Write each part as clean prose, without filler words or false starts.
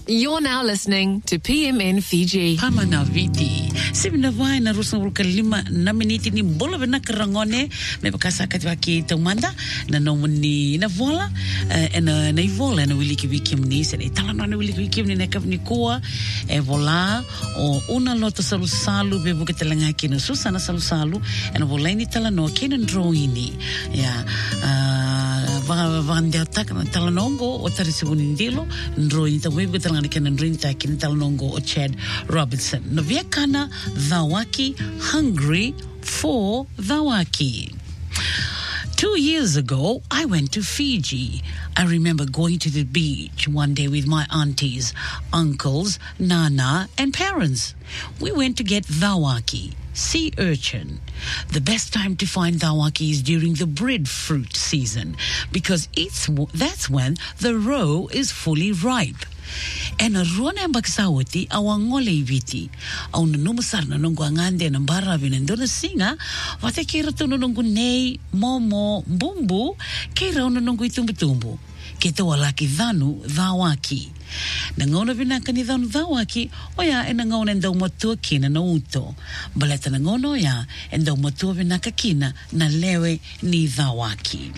You're now listening to PMN Fiji. Pamana viti. Sibina vai na rusa ulka 5 na miniti ni bola bena kerangone me bakasa katwaki tomanda na nomuni na vola na ivola na wiliki wikim ni se tala na wiliki wikim ni na kavni koa e vola o una lota salu be buketelanga kino susana salu na vola ni tala no kino droini ya vandia takana talanongo o tarisibunindilo ndroini tawibu talanga kena ndroini takina talanongo o Chad Robinson no viakana Dhawaki, hungry for Dhawaki. 2 years ago, I went to Fiji. I remember going to the beach one day with my aunties, uncles, nana, and parents. We went to get Dhawaki, sea urchin. The best time to find Dhawaki is during the breadfruit season because that's when the roe is fully ripe. And a rona baksawati awangole viti au numusar na nongo angande na baravi na ndona singa wate kira to nongo nei momo bumbu kira ono nongo itumbutumbu kete walaki dhanu Dhawaki na ngona vinaka ni dhanu Dhawaki oya ena ngona ndau motua kina na uto baleta na ngono ya ndau motua vinaka kina na lewe ni Dhawaki.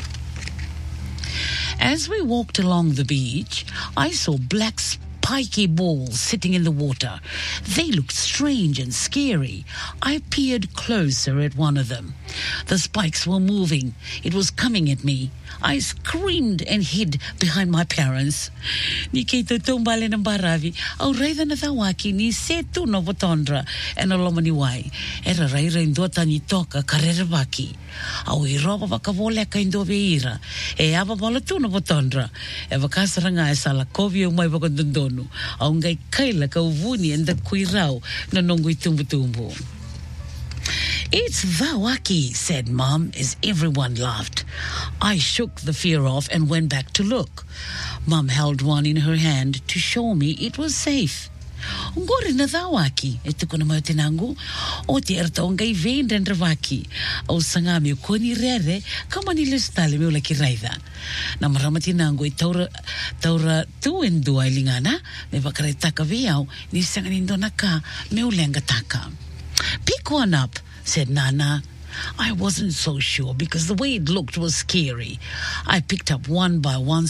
As we walked along the beach, I saw black spiky balls sitting in the water. They looked strange and scary. I peered closer at one of them. The spikes were moving. It was coming at me. I screamed and hid behind my parents. Ni keito tombale na baravi, au reida na Dhawaki ni setu no botondra, and alomani wai. Era reira indota ni toka karerevaki. Au iroba vakavole ka indo veira. E ava bola tu no botondra. E vakasaranga e sala kovio mai vakondondonu. Au ngai kaila ka uvuni enda kuirau na nongo itumbutumbu. It's Dhawaki, said Mom, as everyone laughed. I shook the fear off and went back to look. Mom held one in her hand to show me it was safe. Ngori na Dhawaki, etuko na mayotinangu, o ti ertonga I vende ndravaki, o sangami koni rere, kama nilistali meula kiraida. Na maramatinangu I taura tuendu ai lingana, me bakare taka viau, ni sanganindo na ka, meulenga taka. Pick one up, said Nana. I wasn't so sure because the way it looked was scary. I picked up one by one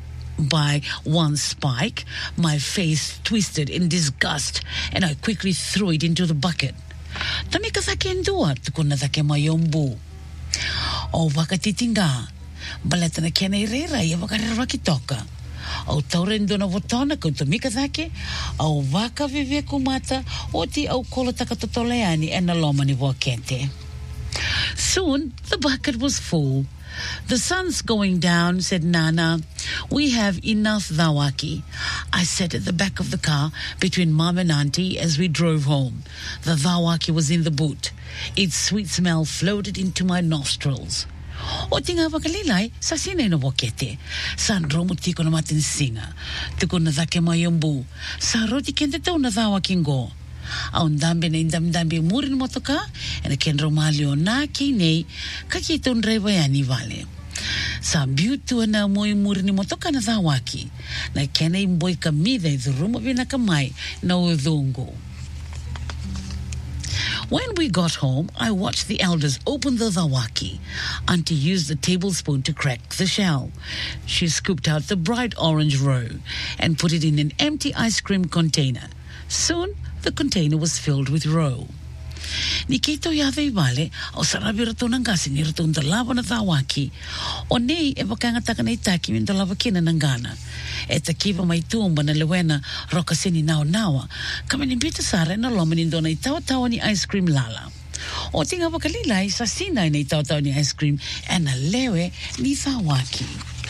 spike. My face twisted in disgust and I quickly threw it into the bucket. Tamika sakendua tukuna take mayombu. O vakatitinga. Baleta na kena irera ya vakarera kitoka. Au taurendo na votona ko tumika zake au vaka vive kumata oti au kola takatotoleani and aloma ni wakente. Soon the bucket was full. The sun's going down, said Nana. We have enough Dhawaki. I sat at the back of the car between Mom and Auntie as we drove home. The Dhawaki was in the boot. Its sweet smell floated into my nostrils. O tinga wakalilai sa sina ina wakete. San romu tiko na matin singa. Tiko na dhake mayombu. Sa roti kente tau na Dhawaki ngo. Au ndambe na indamdambe murin motoka. Ena ken romali o na kinei. Kakito ndreva yani vale. Sa biutu na moi murin motoka na Dhawaki. Na kena imboi kamida I dhuruma vina kamai na udhungu. When we got home, I watched the elders open the Dhawaki. Auntie used the tablespoon to crack the shell. She scooped out the bright orange roe and put it in an empty ice cream container. Soon, the container was filled with roe. Nikito yave vale, o sarabira to nangasi ni rato ndalava na Dhawaki. O nei e wakanga taka na itaki min ndalava kina nangana. E takiva mai tumba na lewena rokasini nawa. Kama ni bita sare na loma ni ndona itawa ni ice cream lala. O tinga wakalilai sa sina na itawa ni ice cream e na lewe ni Dhawaki.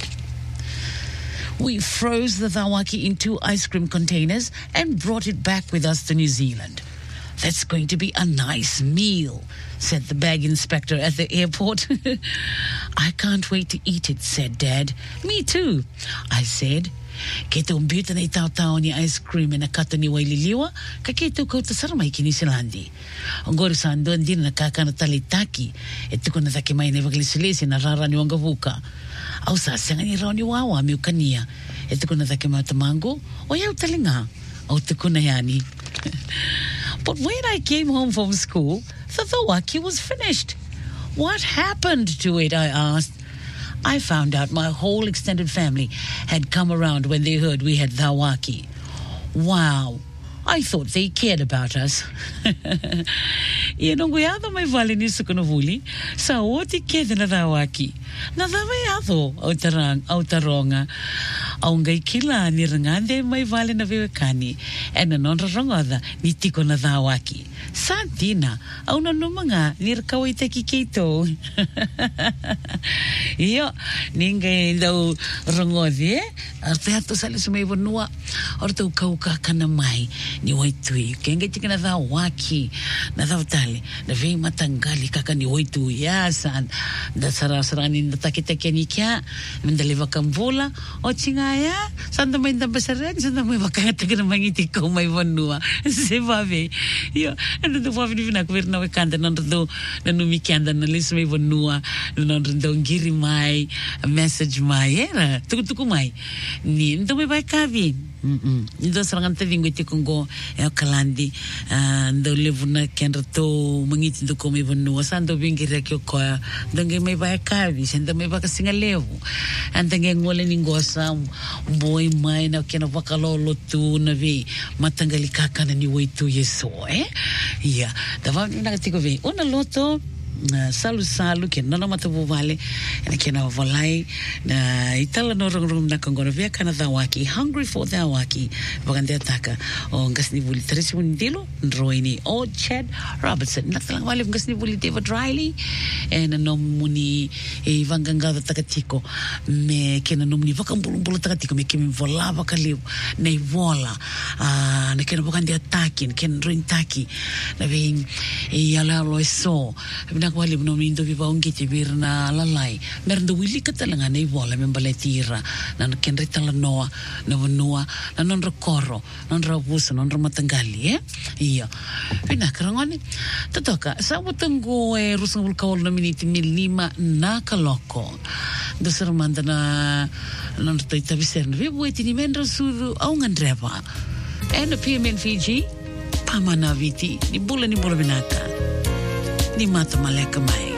We froze the Dhawaki in 2 ice cream containers and brought it back with us to New Zealand. That's going to be a nice meal, said the bag inspector at the airport. I can't wait to eat it, said Dad. Me too, I said. Keto umbiuta na itaw-taw ni ice cream na kato ni waililiwa, kaketo ko ta saramay kini silandi. Ang goro sa andon din nakaka na talitaki, eto ko na takimay na vagalisilisi na rara ni wangavuka. Au sa senga ni rauni wawa mi ukania. E te kuna take matamango, o iau talinga, au te kuna yani. But when I came home from school, the thawaki was finished. What happened to it, I asked. I found out my whole extended family had come around when they heard we had thawaki. Wow. I thought they cared about us. Ia no goi ado mai vale ni sukuna vuli, sa oti kede na thawaki. Na thawai ado au taronga. Au ngai kila ni rangande mai vale na vewekani. E na non rongoda ni tiko na thawaki. Sa tina, au na numanga ni rakawai te ki keito. Iyo, ningai dau rongodi arte ato sali sumai vanua. Orta ukauka kana mai. Ni waitui kenga tika na thawaki na thawtali na vei matangali kaka ni waitui ya san da sarasarani na takitake ni kia mendaliva kamvula o chingaya sanda mai da basaren sanda mai wakanga tika na mangiti ko mai vanua se vave yo ando do vave ni vina kuverna wekanda nando do na numikianda na lisu mai vanua nando do ngiri mai message mai era tuku mai ni ndo mai vai kavi ndo serangan te vingo te kongo e kalandi ndo levuna kenrato mangiti ndo come vanua sando vingira ke ko ndo ngai mai vai kavi sendo mai baka singa levu anda ngai ngole ningosa boy mai na kena vakalolo tu na vi matangali kakana ni waitu yeso ia dava na tiko vi una loto salu ke nana matavu vale and kena volai na itala no rum na kongora via kana thawaki hungry for thawaki bagande ataka o ngasni vuli tresi mundilo roini o Chad Robertson natlang vale ngasni vuli David Riley and no muni e vanganga takatiko me kena no muni vakambulu takatiko me kimi vola vakaliu nei vola na kena bagande ataki ken roin taki na ving e ala loiso wali no mindo viva ongiti virna lalai merndo wili katalanga nei vola membale tira na kenrita la noa na vanua na non recorro non rabusa non matangali ia pina karangoni tatoka sa butango e rusang kaol na miniti 5 na kaloko do sermanda na non taita viserna vi bueti ni mendro sudu au ngandreva and PMN Fiji pamana viti ni bula binaka ni mata maleka mai